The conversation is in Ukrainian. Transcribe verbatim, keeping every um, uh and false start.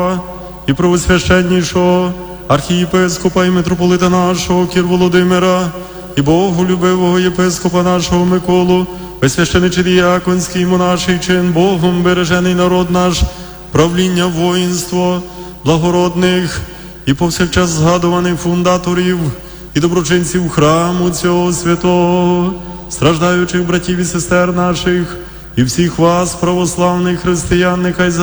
і правосвященнішого архієпископа і митрополита нашого Кір Володимира, і Боголюбивого єпископа нашого Миколу, весь священичий діяконський монаший чин, Богом бережений народ наш, правління воїнство, благородних і повсякчас згадуваних фундаторів і доброчинців храму цього святого, страждаючих братів і сестер наших, і всіх вас, православних християн, нехай